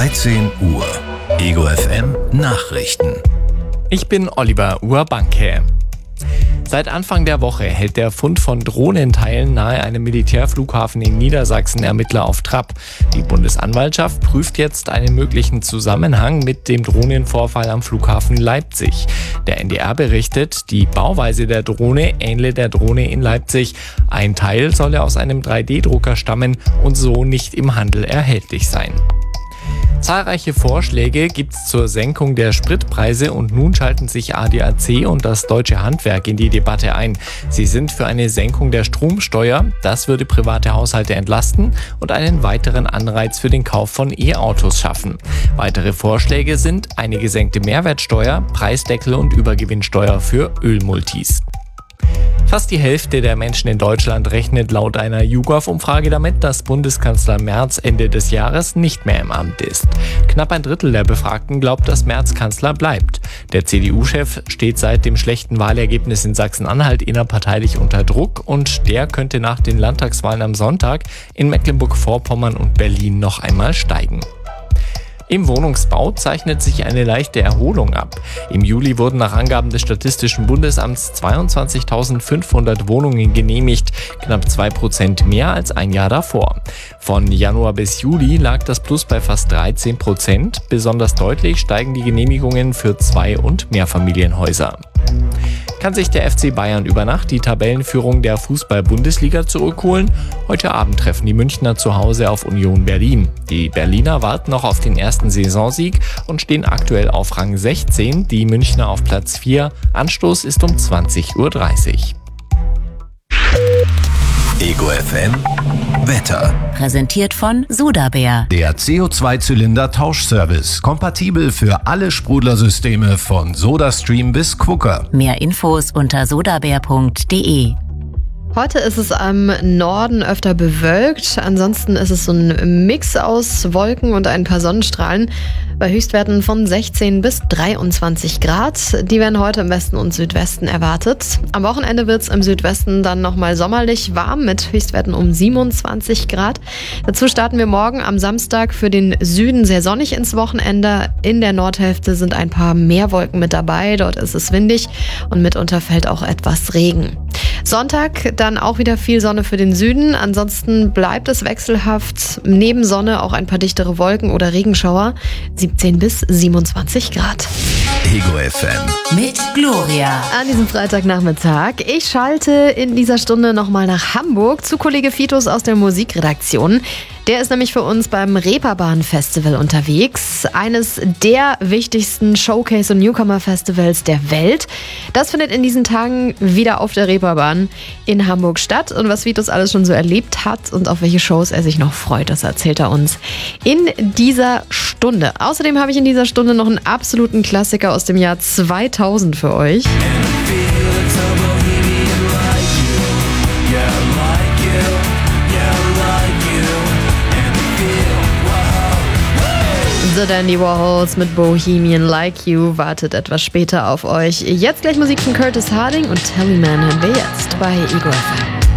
13 Uhr. Ego FM Nachrichten. Ich bin Oliver Urbanke. Seit Anfang der Woche hält der Fund von Drohnenteilen nahe einem Militärflughafen in Niedersachsen Ermittler auf Trab. Die Bundesanwaltschaft prüft jetzt einen möglichen Zusammenhang mit dem Drohnenvorfall am Flughafen Leipzig. Der NDR berichtet, die Bauweise der Drohne ähnle der Drohne in Leipzig. Ein Teil solle aus einem 3D-Drucker stammen und so nicht im Handel erhältlich sein. Zahlreiche Vorschläge gibt es zur Senkung der Spritpreise und nun schalten sich ADAC und das Deutsche Handwerk in die Debatte ein. Sie sind für eine Senkung der Stromsteuer, das würde private Haushalte entlasten und einen weiteren Anreiz für den Kauf von E-Autos schaffen. Weitere Vorschläge sind eine gesenkte Mehrwertsteuer, Preisdeckel und Übergewinnsteuer für Ölmultis. Fast die Hälfte der Menschen in Deutschland rechnet laut einer YouGov-Umfrage damit, dass Bundeskanzler Merz Ende des Jahres nicht mehr im Amt ist. Knapp ein Drittel der Befragten glaubt, dass Merz Kanzler bleibt. Der CDU-Chef steht seit dem schlechten Wahlergebnis in Sachsen-Anhalt innerparteilich unter Druck und der könnte nach den Landtagswahlen am Sonntag in Mecklenburg-Vorpommern und Berlin noch einmal steigen. Im Wohnungsbau zeichnet sich eine leichte Erholung ab. Im Juli wurden nach Angaben des Statistischen Bundesamts 22.500 Wohnungen genehmigt, knapp 2% mehr als ein Jahr davor. Von Januar bis Juli lag das Plus bei fast 13%. Besonders deutlich steigen die Genehmigungen für Zwei- und Mehrfamilienhäuser. Kann sich der FC Bayern über Nacht die Tabellenführung der Fußball-Bundesliga zurückholen? Heute Abend treffen die Münchner zu Hause auf Union Berlin. Die Berliner warten noch auf den ersten Saisonsieg und stehen aktuell auf Rang 16, die Münchner auf Platz 4. Anstoß ist um 20.30 Uhr. Ego FM Wetter. Präsentiert von Sodabär. Der CO2-Zylinder-Tauschservice. Kompatibel für alle Sprudlersysteme von SodaStream bis Quooker. Mehr Infos unter sodabär.de. Heute ist es am Norden öfter bewölkt. Ansonsten ist es so ein Mix aus Wolken und ein paar Sonnenstrahlen bei Höchstwerten von 16 bis 23 Grad. Die werden heute im Westen und Südwesten erwartet. Am Wochenende wird es im Südwesten dann nochmal sommerlich warm mit Höchstwerten um 27 Grad. Dazu starten wir morgen am Samstag für den Süden sehr sonnig ins Wochenende. In der Nordhälfte sind ein paar mehr Wolken mit dabei. Dort ist es windig und mitunter fällt auch etwas Regen. Sonntag dann auch wieder viel Sonne für den Süden. Ansonsten bleibt es wechselhaft. Neben Sonne auch ein paar dichtere Wolken oder Regenschauer. 17 bis 27 Grad. Ego FM Mit Gloria. An diesem Freitagnachmittag. Ich schalte in dieser Stunde nochmal nach Hamburg zu Kollege Fitus aus der Musikredaktion. Der ist nämlich für uns beim Reeperbahn-Festival unterwegs. Eines der wichtigsten Showcase- und Newcomer-Festivals der Welt. Das findet in diesen Tagen wieder auf der Reeperbahn in Hamburg statt. Und was Fitus alles schon so erlebt hat und auf welche Shows er sich noch freut, das erzählt er uns in dieser Stunde. Außerdem habe ich in dieser Stunde noch einen absoluten Klassiker aus dem Jahr 2000 für euch. The Dandy Warhols mit Bohemian Like You wartet etwas später auf euch. Jetzt gleich Musik von Curtis Harding und Telly Man hören wir jetzt bei Ego FM.